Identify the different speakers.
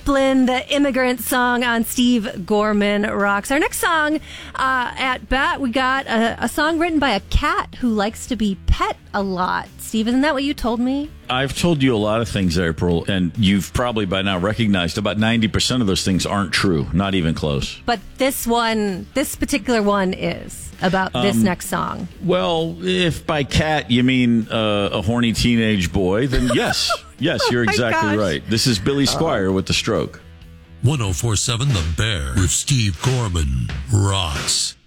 Speaker 1: Zeppelin, the Immigrant Song on Steve Gorman Rocks. Our next song at bat, we got a song written by a cat who likes to be pet a lot. Steve, isn't that what you told me?
Speaker 2: I've told you a lot of things, April, and you've probably by now recognized about 90% of those things aren't true, not even close.
Speaker 1: But this particular one is about this next song.
Speaker 2: Well, if by cat you mean a horny teenage boy, then yes. Yes, you're exactly right. This is Billy Squier with The Stroke.
Speaker 3: 104.7 The Bear with Steve Gorman rocks.